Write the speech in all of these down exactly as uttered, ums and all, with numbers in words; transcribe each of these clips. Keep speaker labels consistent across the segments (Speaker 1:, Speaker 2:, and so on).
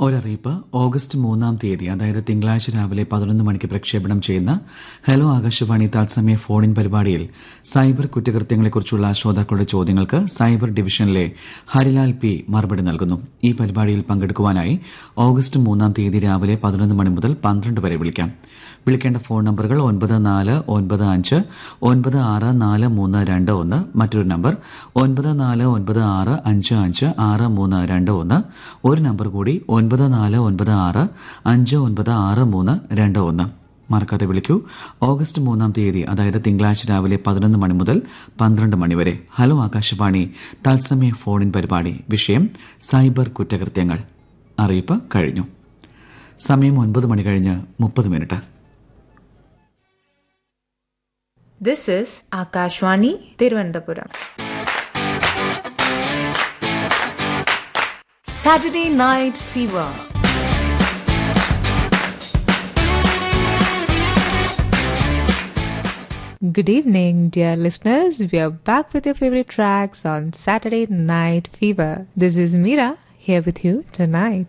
Speaker 1: ഒരറിയിപ്പ്. August മൂന്നാം തീയതി അതായത് തിങ്കളാഴ്ച രാവിലെ പതിനൊന്ന് മണിക്ക് പ്രക്ഷേപണം ചെയ്യുന്ന ഹലോ ആകാശവാണി തത്സമയ ഫോൺ ഇൻ പരിപാടിയിൽ സൈബർ കുറ്റകൃത്യങ്ങളെക്കുറിച്ചുള്ള ശ്രോതാക്കളുടെ ചോദ്യങ്ങൾക്ക് സൈബർ ഡിവിഷനിലെ ഹരിലാൽ പി മറുപടി നൽകുന്നു. ഈ പരിപാടിയിൽ പങ്കെടുക്കുവാനായി ഓഗസ്റ്റ് മൂന്നാം തീയതി രാവിലെ പതിനൊന്ന് മണി മുതൽ പന്ത്രണ്ട് വരെ വിളിക്കാം. വിളിക്കേണ്ട ഫോൺ നമ്പറുകൾ ഒൻപത് നാല് ഒൻപത് അഞ്ച് ഒൻപത് ആറ് നാല് മൂന്ന് രണ്ട് ഒന്ന്, മറ്റൊരു നമ്പർ ഒൻപത് നാല് ഒൻപത് ആറ് അഞ്ച് അഞ്ച് ആറ് മൂന്ന് രണ്ട് ഒന്ന്, ഒരു നമ്പർ കൂടി ഒൻപത് നാല് ഒൻപത് ആറ് അഞ്ച് ഒൻപത് ആറ് മൂന്ന് രണ്ട് ഒന്ന്. മറക്കാതെ വിളിക്കൂ. ഓഗസ്റ്റ് മൂന്നാം തീയതി അതായത് തിങ്കളാഴ്ച രാവിലെ പതിനൊന്ന് മണി മുതൽ പന്ത്രണ്ട് മണി വരെ ഹലോ ആകാശവാണി തത്സമയ ഫോൺ ഇൻ പരിപാടി. വിഷയം സൈബർ കുറ്റകൃത്യങ്ങൾ. അറിയിപ്പ് കഴിഞ്ഞു. സമയം ഒൻപത് മണി കഴിഞ്ഞ് മുപ്പത് minute.
Speaker 2: This is Akashvani, Thiruvananthapuram. Saturday Night Fever. Good evening, dear listeners. We are back with your favorite tracks on Saturday Night Fever. This is Meera here with you tonight.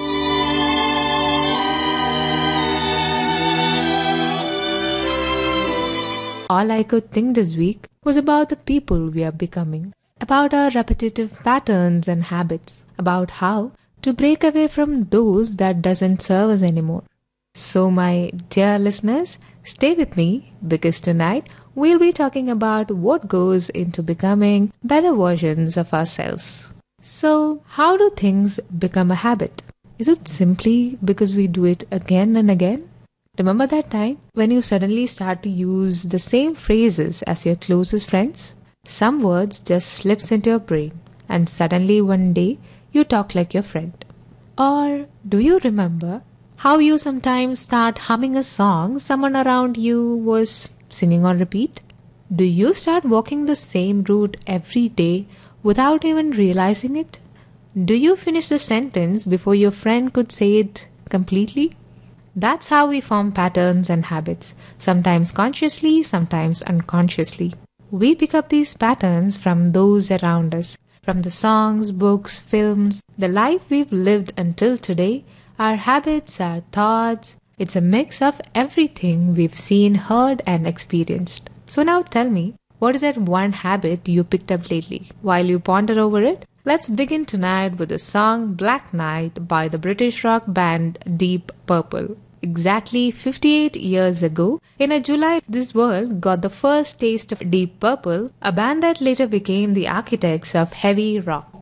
Speaker 2: All I could think this week was about the people we are becoming, about our repetitive patterns and habits, about how to break away from those that doesn't serve us anymore. So my dear listeners, stay with me because tonight we'll be talking about what goes into becoming better versions of ourselves. So, how do things become a habit? Is it simply because we do it again and again? Remember that time when you suddenly start to use the same phrases as your closest friends? Some words just slips into your brain and suddenly one day you talk like your friend. Or do you remember how you sometimes start humming a song someone around you was singing on repeat? Do you start walking the same route every day without even realizing it? Do you finish the sentence before your friend could say it completely? That's how we form patterns and habits, sometimes consciously, sometimes unconsciously. We pick up these patterns from those around us, from the songs, books, films, the life we've lived until today, our habits, our thoughts. It's a mix of everything we've seen, heard, and experienced. So now tell me, what is that one habit you picked up lately? While you ponder over it, let's begin tonight with the song Black Knight by the British rock band Deep Purple. Exactly fifty-eight years ago, in a July, this world got the first taste of Deep Purple, a band that later became the architects of heavy rock.